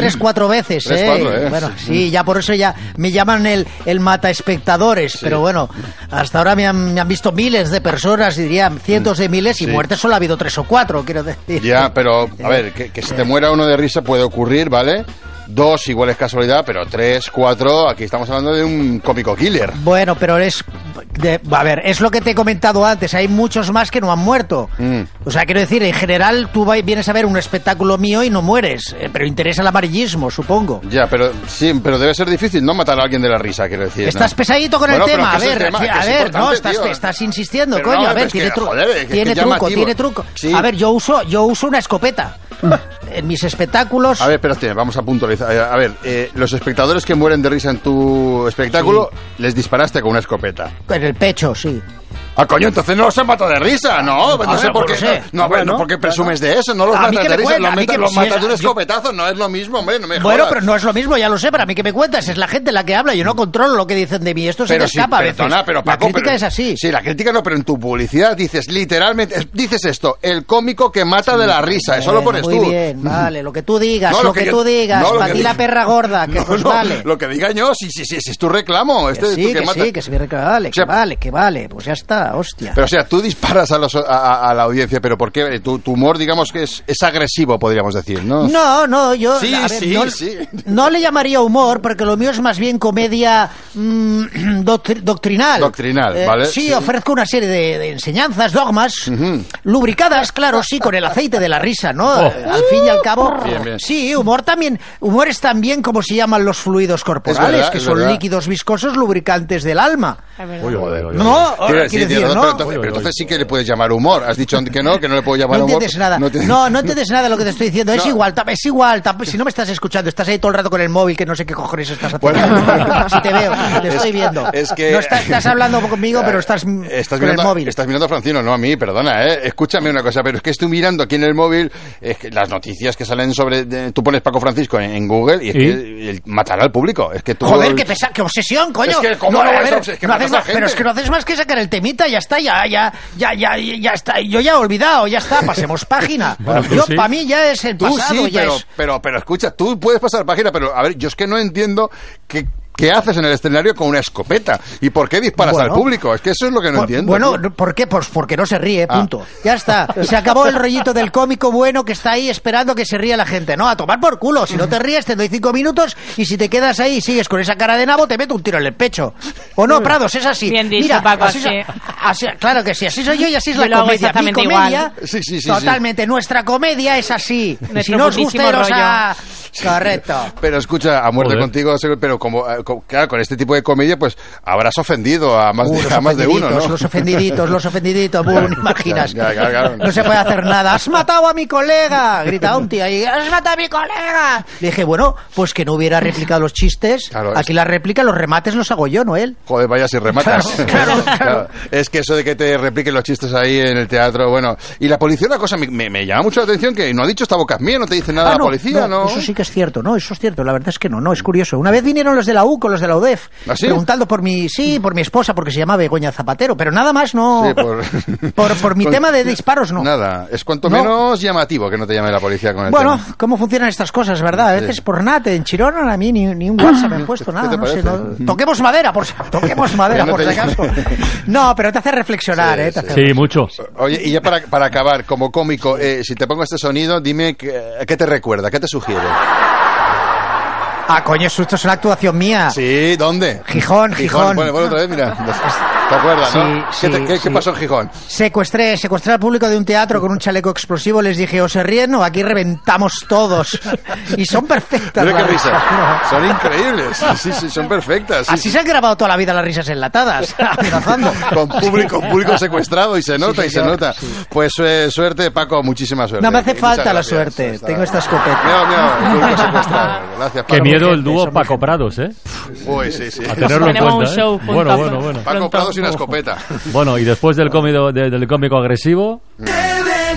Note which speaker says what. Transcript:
Speaker 1: 3-4 veces,
Speaker 2: 3-4,
Speaker 1: Bueno, sí, ya por eso ya me llaman el mata espectadores, pero bueno, hasta ahora me han visto miles de personas, dirían cientos de miles, y muertes solo ha habido 3 o 4, quiero decir.
Speaker 2: Ya, pero, a ver, que se te muera uno de risa puede ocurrir, ¿vale? 2 igual es casualidad, pero 3, 4, aquí estamos hablando de un cómico killer.
Speaker 1: Bueno, pero es lo que te he comentado antes, hay muchos más que no han muerto. O sea, quiero decir, en general tú vienes a ver un espectáculo mío y no mueres, pero interesa el amarillismo, supongo.
Speaker 2: Ya, pero sí, pero debe ser difícil no matar a alguien de la risa, quiero decir.
Speaker 1: Estás pesadito con el tema, a ver, no,
Speaker 2: tío.
Speaker 1: estás insistiendo,
Speaker 2: pero
Speaker 1: coño,
Speaker 2: no,
Speaker 1: a ver, tiene truco. Sí. A ver, yo uso una escopeta. En mis espectáculos...
Speaker 2: A ver, espérate, vamos a puntualizar. A ver, los espectadores que mueren de risa en tu espectáculo, les disparaste con una escopeta.
Speaker 1: En el pecho, sí.
Speaker 2: Ah, coño, entonces no los han matado de risa, ¿no? No sé por qué. No, bueno, ¿por qué presumes de eso? No los matas de risa, los matas de un escopetazo, no es lo mismo, hombre, no me jodas.
Speaker 1: Bueno, pero no es lo mismo, ya lo sé, pero a mí que me cuentas, es la gente la que habla, yo no controlo lo que dicen de mí, esto se me escapa a veces.
Speaker 2: Pero Paco,
Speaker 1: la crítica es así.
Speaker 2: Sí, la crítica no, pero en tu publicidad dices literalmente, dices esto, el cómico que mata de la risa, eso lo pones tú.
Speaker 1: Muy bien, vale, lo que tú digas, tú digas, para ti la perra gorda, que pues vale.
Speaker 2: Lo que diga yo, sí, es tu reclamo.
Speaker 1: Que es mi reclamo, que vale, pues ya está, hostia.
Speaker 2: Pero o sea, tú disparas a la audiencia, pero ¿por qué? Tu humor, digamos que es agresivo, podríamos decir, ¿no?
Speaker 1: No, yo
Speaker 2: sí.
Speaker 1: No le llamaría humor, porque lo mío es más bien comedia doctrinal.
Speaker 2: ¿Vale?
Speaker 1: Sí, ofrezco una serie de enseñanzas, dogmas, lubricadas, claro, sí, con el aceite de la risa, ¿no? Al fin y al cabo,
Speaker 2: bien.
Speaker 1: Sí, humor es también como se llaman los fluidos corporales, que son líquidos viscosos lubricantes del alma. No, quiero decir, no.
Speaker 2: Pero entonces sí que le puedes llamar humor. Has dicho que no le puedo llamar humor.
Speaker 1: No entiendes nada de lo que te estoy diciendo. Es igual. Si no me estás escuchando, estás ahí todo el rato con el móvil, que no sé qué cojones estás haciendo. Si te veo, te estoy viendo.
Speaker 2: Es que...
Speaker 1: No estás hablando conmigo, pero estás con el móvil.
Speaker 2: Estás mirando a Francino, no a mí, perdona, Escúchame una cosa, pero es que estoy mirando aquí en el móvil las noticias que salen sobre... Tú pones Paco Francisco en Google y es que matará al público. Es que tú...
Speaker 1: Joder, qué obsesión, coño.
Speaker 2: Es que, ¿cómo
Speaker 1: pero es que no haces más que sacar el temita, ya está, ya está. Yo ya he olvidado, ya está, pasemos página. Para mí ya es el pasado.
Speaker 2: Sí, pero escucha, tú puedes pasar página, pero a ver, yo es que no entiendo ¿qué haces en el escenario con una escopeta? ¿Y por qué disparas al público? Es que eso es lo que no entiendo.
Speaker 1: Bueno, ¿por qué? Pues porque no se ríe, punto. Ya está. Se acabó el rollito del cómico bueno que está ahí esperando que se ríe la gente. No, a tomar por culo. Si no te ríes, te doy 5 minutos y si te quedas ahí y sigues con esa cara de nabo, te meto un tiro en el pecho. ¿O no, Prados? Es así.
Speaker 3: Bien dicho,
Speaker 1: mira,
Speaker 3: Paco,
Speaker 1: así, claro que sí. Así soy yo y así es la comedia. Mi comedia,
Speaker 2: sí,
Speaker 1: totalmente. Nuestra comedia es así. Si no os gusta, correcto.
Speaker 2: Pero escucha, a muerte contigo, pero claro, con este tipo de comedia, pues habrás ofendido a más de uno, ¿no?
Speaker 1: Los ofendiditos, imaginas.
Speaker 2: Claro.
Speaker 1: No se puede hacer nada. ¡Has matado a mi colega! Grita un tío ahí, ¡has matado a mi colega! Le dije, bueno, pues que no hubiera replicado los chistes. Claro, aquí la réplica, los remates los hago yo, no él.
Speaker 2: Joder, vaya si rematas. Claro. Es que eso de que te repliquen los chistes ahí en el teatro, bueno. Y la policía, una cosa, me llama mucho la atención, que no ha dicho esta boca es mía, no te dice nada la policía, ¿no?
Speaker 1: Eso sí que es cierto, la verdad es que no, es curioso. Una vez vinieron los de la UCO, los de la UDEF,
Speaker 2: ¿Ah, sí?
Speaker 1: Preguntando por mi esposa, porque se llama Begoña Zapatero, pero nada más no. Sí, por mi tema de disparos no.
Speaker 2: Nada, es cuanto menos llamativo que no te llame la policía con el tema.
Speaker 1: Bueno, cómo funcionan estas cosas, ¿verdad? A veces por nada, en Chirona a mí ni un WhatsApp me han puesto, nada, no sé. Toquemos madera, por si acaso. No, pero te hace reflexionar,
Speaker 4: Sí, mucho.
Speaker 2: Oye, y ya para acabar, como cómico, si te pongo este sonido, dime qué te recuerda, qué te sugiere.
Speaker 1: Ah, coño, esto es una actuación mía.
Speaker 2: Sí, ¿dónde?
Speaker 1: Gijón.
Speaker 2: Bueno, otra vez, mira. ¿Te acuerdas, no?
Speaker 1: Sí,
Speaker 2: ¿Qué pasó en Gijón?
Speaker 1: Secuestré al público de un teatro con un chaleco explosivo. Les dije, ¿o se ríen o aquí reventamos todos? Y son perfectas.
Speaker 2: Mira qué risa. Son increíbles. Sí, son perfectas.
Speaker 1: Así se han grabado toda la vida las risas enlatadas. Amenazando.
Speaker 2: Con público secuestrado y se nota. Sí. Pues suerte, Paco, muchísima suerte.
Speaker 1: No me hace falta la suerte. Tengo esta escopeta.
Speaker 2: Mira, público secuestrado. Gracias, Paco.
Speaker 4: Qué miedo el dúo Paco Prados, ¿eh?
Speaker 2: Uy, sí.
Speaker 4: A tenerlo en cuenta,
Speaker 3: un show
Speaker 4: Bueno.
Speaker 2: Paco Prados y una escopeta.
Speaker 4: Bueno, y después del cómico agresivo...